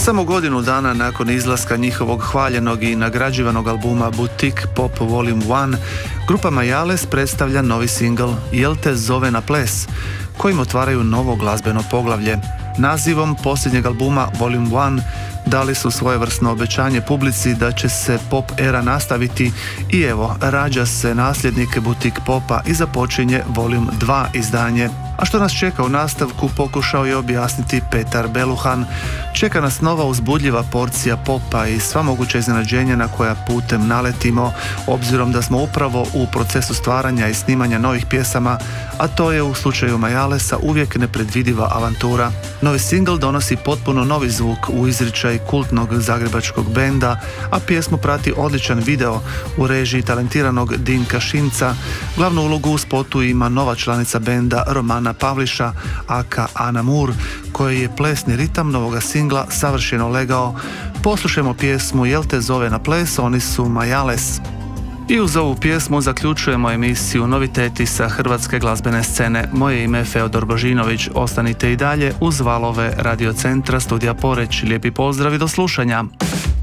Samo godinu dana nakon izlaska njihovog hvaljenog i nagrađivanog albuma Boutique Pop Volume 1, grupa Majales predstavlja novi singl Jel te zove na ples, kojim otvaraju novo glazbeno poglavlje. Nazivom posljednjeg albuma Volume 1 dali su svojevrsno obećanje publici da će se pop era nastaviti i evo, rađa se nasljednik Boutique Popa i započinje Volume 2 izdanje. A što nas čeka u nastavku pokušao je objasniti Petar Beluhan. Čeka nas nova uzbudljiva porcija popa i sva moguća iznenađenja na koja putem naletimo, obzirom da smo upravo u procesu stvaranja i snimanja novih pjesama, a to je u slučaju Majalesa uvijek nepredvidiva avantura. Novi singl donosi potpuno novi zvuk u izričaj kultnog zagrebačkog benda, a pjesmu prati odličan video u režiji talentiranog Dinka Šimca. Glavnu ulogu u spotu ima nova članica benda Romana Pavliša, aka Ana Mur, koji je plesni ritam novoga singla savršeno legao. Poslušajmo pjesmu Jel te zove na ples, oni su Majales. I uz ovu pjesmu zaključujemo emisiju Noviteti sa hrvatske glazbene scene. Moje ime je Feodor Božinović. Ostanite i dalje uz valove Radio Centra Studija Poreč. Lijepi pozdrav i do slušanja.